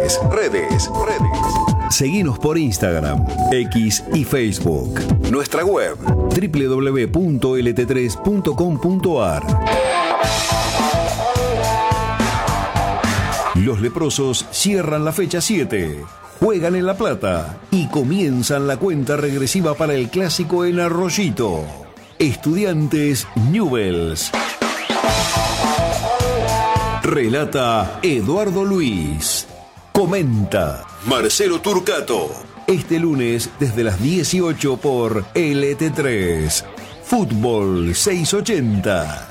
Redes. Seguinos por Instagram, X y Facebook. Nuestra web www.lt3.com.ar. Los leprosos cierran la fecha 7, juegan en La Plata y comienzan la cuenta regresiva para el clásico en Arroyito. Estudiantes Newells. Relata Eduardo Luis. Comenta Marcelo Turcato. Este lunes desde las 18 por LT3. Fútbol 680.